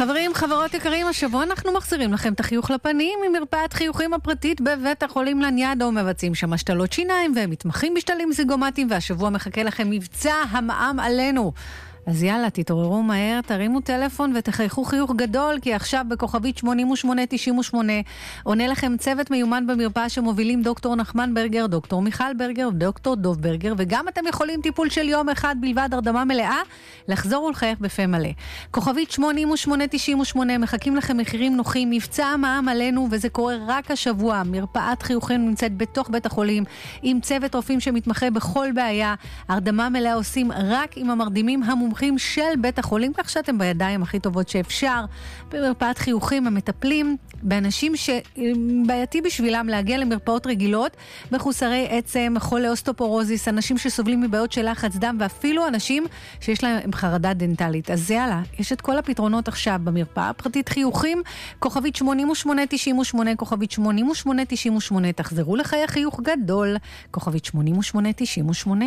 חברים, חברות יקרים, השבוע אנחנו מחזירים לכם את החיוך לפנים ממרפאת חיוכים הפרטית בבית החולים לניאדו, מבצעים שם השתלות שיניים ומתמחים בשתלים זיגומטיים, והשבוע מחכה לכם מבצע המע"מ עלינו. אז יאללה, תתעוררו מהר, תרימו טלפון ותחייכו חיוך גדול, כי עכשיו בכוכבית 8898 עונה לכם צוות מיומן במרפאה שמובילים דוקטור נחמן ברגר, דוקטור מיכל ברגר ודוקטור דוב ברגר, וגם אתם יכולים טיפול של יום אחד בלבד, הרדמה מלאה, לחזור ולחייך בפה מלא. כוכבית 8898 מחכים לכם מחירים נוחים, מבצע המע"מ עלינו, וזה קורה רק השבוע. מרפאת חיוכים נמצאת בתוך בית החולים, עם צוות רופאים שמתמחה בכל בעיה. הרדמה מלאה עושים רק עם המרדימים המומחים של בית החולים, כך שאתם בידיים הכי טובות שאפשר. במרפאת חיוכים המטפלים באנשים שבעייתי בשבילם להגיע למרפאות רגילות, מחוסרי עצם, חולי אוסטופורוזיס, אנשים שסובלים מבעיות של לחץ דם, ואפילו אנשים שיש להם חרדה דנטלית. אז יאללה, יש את כל הפתרונות עכשיו במרפאה הפרטית חיוכים, כוכבית 8898, כוכבית 8898, תחזרו לחיי חיוך גדול, כוכבית 8898.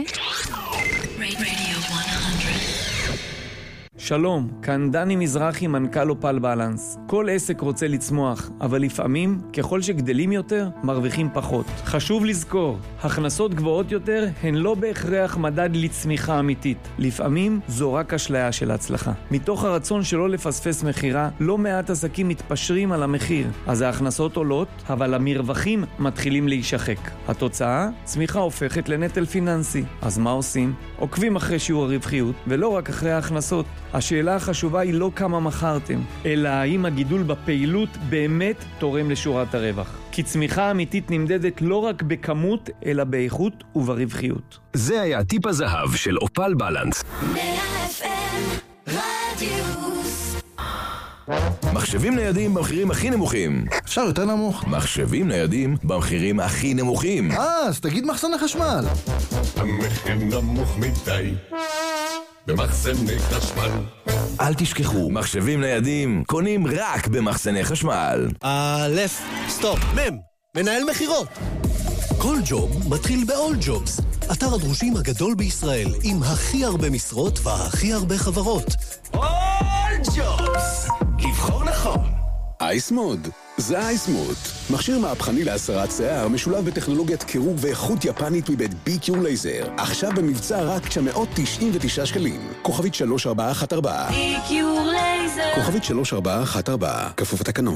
שלום, כאן דני מזרחי, מנכ"ל אופל בלנס. כל עסק רוצה לצמוח, אבל לפעמים, ככל שגדלים יותר, מרוויחים פחות. חשוב לזכור, הכנסות גבוהות יותר הן לא בהכרח מדד לצמיחה אמיתית. לפעמים זו רק אשליה של הצלחה. מתוך הרצון שלא לפספס מחירה, לא מעט עסקים מתפשרים על המחיר. אז ההכנסות עולות, אבל המרווחים מתחילים להישחק. התוצאה, צמיחה הופכת לנטל פיננסי. אז מה עושים? עוקבים אחרי שיעור הרווחיות, ולא רק אחרי ההכנסות. השאלה החשובה היא לא כמה מכרתם, אלא האם הגידול בפעילות באמת תורם לשורת הרווח. כי צמיחה אמיתית נמדדת לא רק בכמות, אלא באיכות וברווחיות. זה היה טיפ הזהב של אופל בלנס. 100 FM רדיוס. מחשבים ניידים במחירים הכי נמוכים. אפשר יותר נמוך. מחשבים ניידים במחירים הכי נמוכים. אז תגיד מחסני חשמל. המחיר נמוך מדי במחסני חשמל. אל תשכחו, מחשבים ניידים קונים רק במחסני חשמל. סטופ, מנהל מחירות. כל ג'וב מתחיל ב-All Jobs, אתר הדרושים הגדול בישראל, עם הכי הרבה משרות והכי הרבה חברות. All Jobs, לבחור נכון. אייסמוד, זה אייסמוד. מכשיר מהפכני להסרת שיער משולב בטכנולוגיית קירור ואיכות יפנית מבית BQ לייזר. עכשיו במבצע רק 999 שקלים. כוכבית 3414. BQ לייזר. כוכבית 3414. כפוף התקנון.